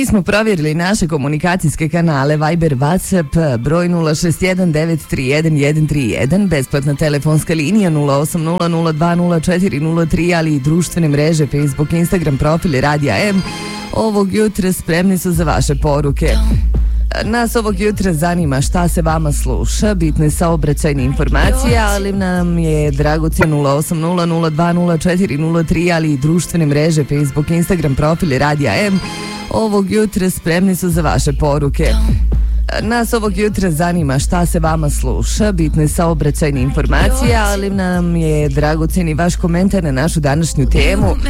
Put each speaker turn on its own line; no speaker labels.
Mi smo provjerili naše komunikacijske kanale Viber, WhatsApp, broj 061931131, besplatna telefonska linija 080020403, ali i društvene mreže Facebook, Instagram, profili Radija M. Ovog jutra spremni su za vaše poruke. Nas ovog jutra zanima šta se vama sluša, bitne saobraćajne informacije, ali nam je dragocjeno 080020403, ali i društvene mreže Facebook, Instagram, profili Radija M. Ovog jutra spremni su za vaše poruke. Nas ovog jutra zanima šta se vama sluša, bitne saobraćajne informacije, ali nam je dragocjeni vaš komentar na našu današnju temu.